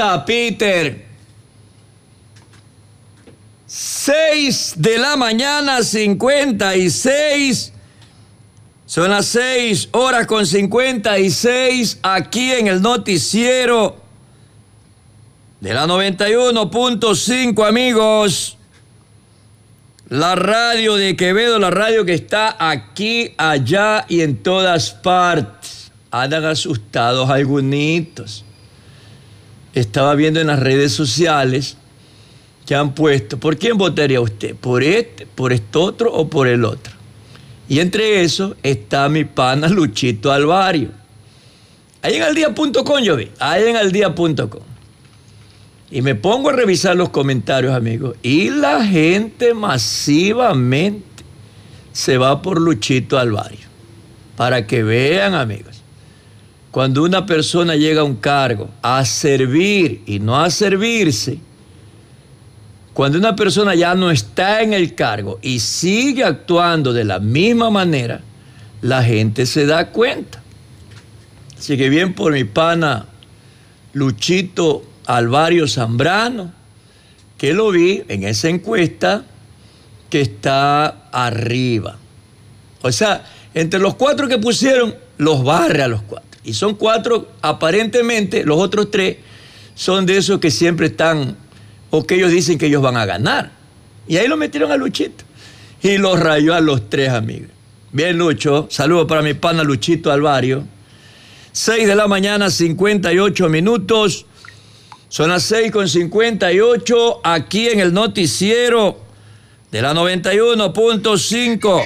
está, Peter? 6 de la mañana, 56. Son las 6 horas con 56 aquí en el noticiero de la 91.5, amigos. La radio de Quevedo, la radio que está aquí, allá y en todas partes. Andan asustados algunitos. Estaba viendo en las redes sociales que han puesto, ¿por quién votaría usted? ¿Por este otro o por el otro? Y entre eso está mi pana Luchito Alvario. Ahí en aldía.com yo vi, ahí en aldía.com. Y me pongo a revisar los comentarios, amigos, y la gente masivamente se va por Luchito Alvario. Para que vean, amigos, cuando una persona llega a un cargo a servir y no a servirse, cuando una persona ya no está en el cargo y sigue actuando de la misma manera, la gente se da cuenta. Así que bien por mi pana Luchito Alvario Zambrano, que lo vi en esa encuesta que está arriba. O sea, entre los 4 que pusieron, los barre a los 4. Y son 4, aparentemente, los otros 3 son de esos que siempre están, o que ellos dicen que ellos van a ganar. Y ahí lo metieron a Luchito. Y los rayó a los 3, amigos. Bien, Lucho. Saludos para mi pana Luchito Alvario. 6 de la mañana, 58 minutos. Son las 6 con 58 aquí en el noticiero de la 91.5.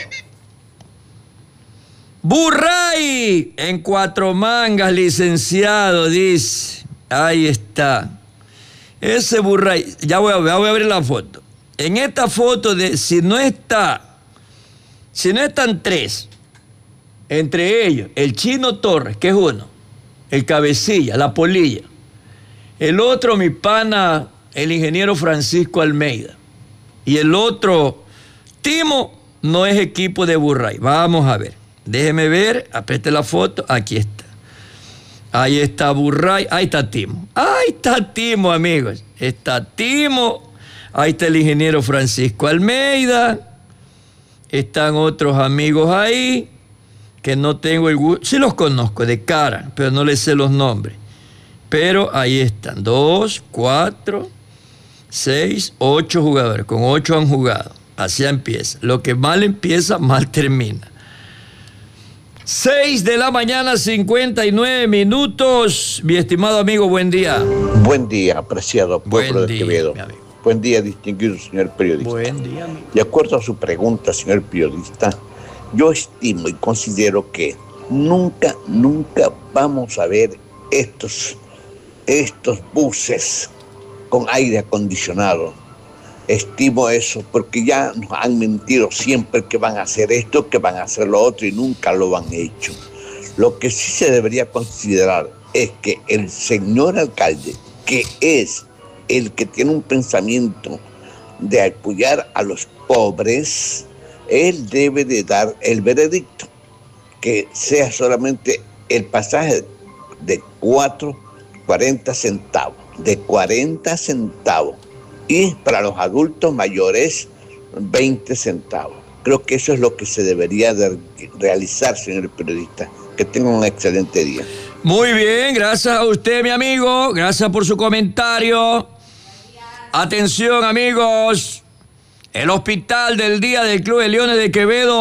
Burray en Cuatro Mangas, licenciado, dice. Ahí está. Ese Burray, ya voy a abrir la foto. En esta foto, si no están 3, entre ellos, el Chino Torres, que es uno, el Cabecilla, la Polilla, el otro, mi pana, el ingeniero Francisco Almeida, y el otro, Timo, no es equipo de Burray. Vamos a ver, déjeme ver, apriete la foto, aquí está. Ahí está Burray, ahí está Timo. Ahí está Timo, amigos. Está Timo, ahí está el ingeniero Francisco Almeida. Están otros amigos ahí que no tengo el gusto. Sí los conozco de cara, pero no les sé los nombres. Pero ahí están, 2, 4, 6, 8 jugadores. Con 8 han jugado. Así empieza. Lo que mal empieza, mal termina. 6 de la mañana, 59 minutos. Mi estimado amigo, buen día. Buen día, apreciado pueblo de Quevedo. Buen día, distinguido señor periodista. Buen día, amigo. De acuerdo a su pregunta, señor periodista, yo estimo y considero que nunca vamos a ver estos buses con aire acondicionado. Estimo eso, porque ya nos han mentido siempre que van a hacer esto, que van a hacer lo otro, y nunca lo han hecho. Lo que sí se debería considerar es que el señor alcalde, que es el que tiene un pensamiento de apoyar a los pobres, él debe de dar el veredicto, que sea solamente el pasaje de 40 centavos, y para los adultos mayores 20 centavos. Creo que eso es lo que se debería de realizar, señor periodista. Que tenga un excelente día. Muy bien, gracias a usted, mi amigo. Gracias por su comentario. Atención, amigos. El hospital del día del Club de Leones de Quevedo